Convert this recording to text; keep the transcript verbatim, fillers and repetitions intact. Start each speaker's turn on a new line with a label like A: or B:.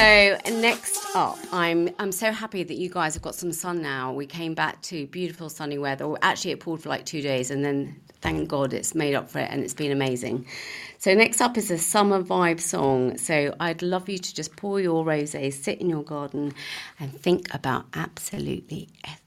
A: So next up, I'm I'm so happy that you guys have got some sun now. We came back to beautiful sunny weather. Well, actually, it poured for like two days, and then thank God it's made up for it, and it's been amazing. So next up is a summer vibe song. So I'd love you to just pour your rosé, sit in your garden, and think about absolutely everything.